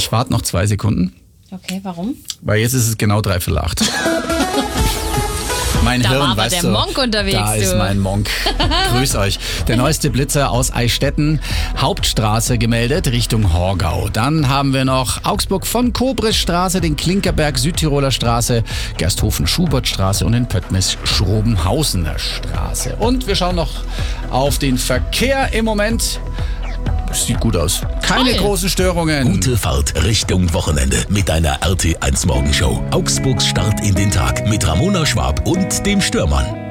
Ich warte noch 2 Sekunden. Okay, warum? Weil jetzt ist es genau 7:45. Mein Da Hirn, war aber weißt der du, Monk unterwegs, da ist du. mein Monk. Grüß euch. Der neueste Blitzer aus Eichstätten, Hauptstraße gemeldet, Richtung Horgau. Dann haben wir noch Augsburg von Kobrisstraße, den Klinkerberg Südtiroler Straße, Gersthofen Schubertstraße und in Pöttmis Schrobenhausener Straße. Und wir schauen noch auf den Verkehr im Moment. Sieht gut aus. Keine Toll. großen Störungen. Gute Fahrt Richtung Wochenende mit deiner RT1 Morgenshow. Augsburgs Start in den Tag mit Ramona Schwab und dem Störmann.